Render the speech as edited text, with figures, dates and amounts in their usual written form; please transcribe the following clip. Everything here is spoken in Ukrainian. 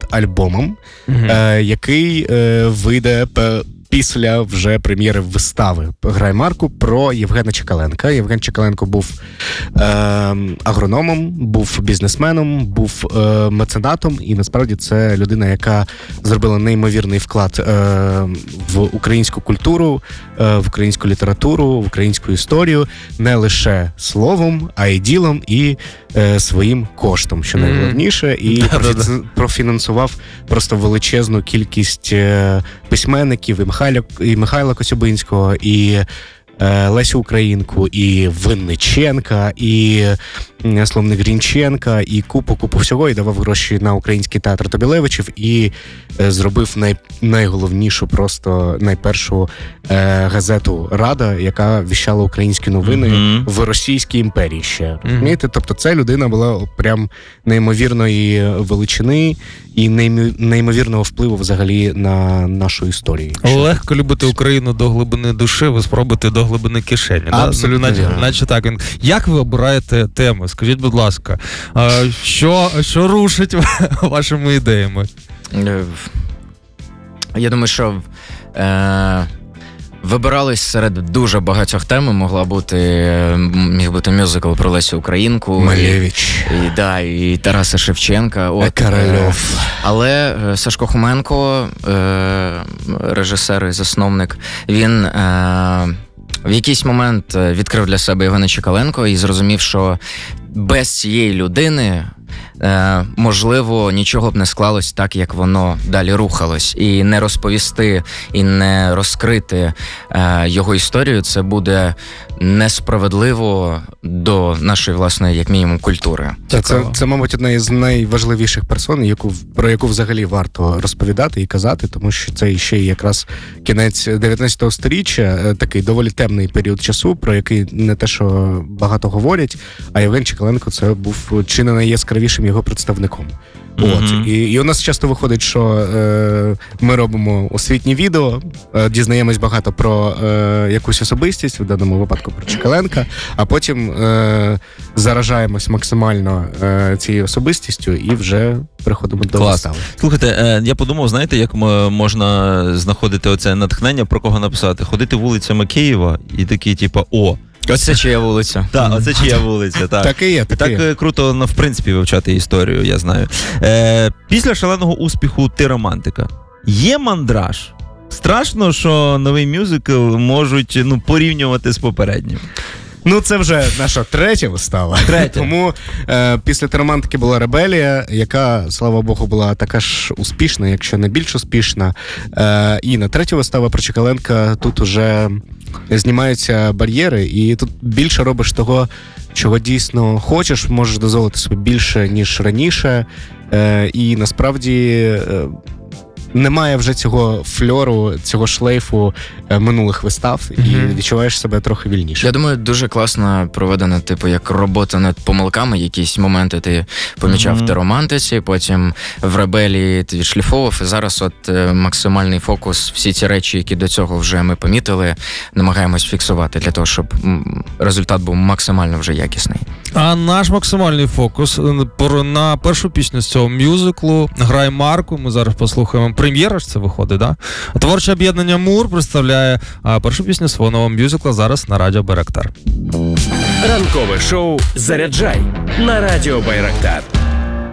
альбомом, який вийде після вже прем'єри вистави «Грай Марку» про Євгена Чекаленка. Євген Чекаленко був агрономом, був бізнесменом, був меценатом, і насправді це людина, яка зробила неймовірний вклад в українську культуру, в українську літературу, в українську історію, не лише словом, а й ділом і своїм коштом, що найголовніше, і профінансував просто величезну кількість письменників, і Михайла Коцюбинського, і Лесю Українку, і Винниченка, і Словник Грінченка, і купу всього, і давав гроші на Український театр Тобілевичів, і зробив найголовнішу, просто найпершу газету «Рада», яка віщала українські новини в Російській імперії ще. Тобто ця людина була прям неймовірної величини і неймовірного впливу взагалі на нашу історію. Легко любити Україну до глибини душі, ви спробуйте до глибини кишені. Абсолютно. Наче так. Як ви обираєте теми? Скажіть, будь ласка, що рушить вашими ідеями? Я думаю, що вибирались серед дуже багатьох тем. Міг бути мюзикл про Лесю Українку. Малевич. І Тараса Шевченка. Корольов. Але Сашко Хоменко, режисер і засновник, він в якийсь момент відкрив для себе Євгена Чекаленко і зрозумів, що без цієї людини можливо, нічого б не склалось так, як воно далі рухалось. І не розповісти, і не розкрити його історію, це буде несправедливо до нашої, власної, як мінімум, культури. Це, мабуть, одна із найважливіших персон, про яку взагалі варто розповідати і казати, тому що це ще якраз кінець 19-го сторіччя, такий доволі темний період часу, про який не те, що багато говорять, а Євген Чекаленко це був чи не найяскравішим його представником. І у нас часто виходить, що ми робимо освітні відео, дізнаємось багато про якусь особистість, в даному випадку про Чекаленка, а потім заражаємось максимально цією особистістю і вже приходимо до вистави. Слухайте, я подумав, знаєте, як можна знаходити оце натхнення, про кого написати? Ходити вулицями Києва і такий, Оце чия вулиця. Так, оце чия вулиця, так. Так і є, так круто, в принципі, вивчати історію, я знаю. Після шаленого успіху «Ти романтика» є мандраж? Страшно, що новий мюзикл можуть порівнювати з попереднім. Це вже наша третя вистава. Тому після «Ти романтики» була «Ребелія», яка, слава Богу, була така ж успішна, якщо не більш успішна. І на третю виставу про Чекаленка тут уже знімаються бар'єри, і тут більше робиш того, чого дійсно хочеш, можеш дозволити собі більше, ніж раніше. І насправді немає вже цього фльору, цього шлейфу минулих вистав, і відчуваєш себе трохи вільніше. Я думаю, дуже класно проведена, як робота над помилками. Якісь моменти ти помічав в «Ти романтиці», потім в «Ребелії» ти відшліфовував, і зараз максимальний фокус, всі ці речі, які до цього вже ми помітили, намагаємось фіксувати для того, щоб результат був максимально вже якісний. А наш максимальний фокус на першу пісню з цього мюзиклу «Грай Марку». Ми зараз послухаємо. Прем'єра ж це виходить, да? Творче об'єднання «Мур» представляє першу пісню свого нового мюзикла зараз на радіо Байрактар. Ранкове шоу «Заряджай» на радіо Байрактар.